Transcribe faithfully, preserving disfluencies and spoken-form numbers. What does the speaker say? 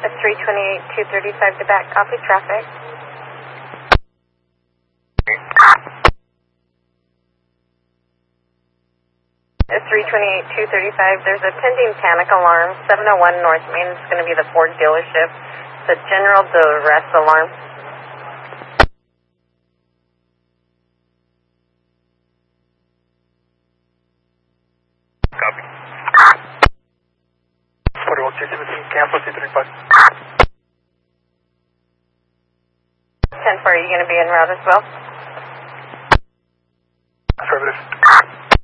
At three twenty-eight, two thirty-five to back, copy traffic. At three twenty-eight, two thirty-five, there's a pending panic alarm, seven oh one North Main. It's going to be the Ford dealership. It's a general duress alarm. Copy. forty-one, two seventeen, cancel two thirty-five. ten four, are you going to be en route as well? Affirmative.